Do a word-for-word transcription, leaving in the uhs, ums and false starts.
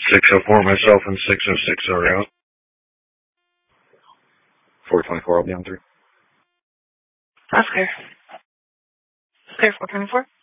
six oh four myself and six oh six are out. four twenty-four, I'll be on through. That's clear. Clear four twenty-four.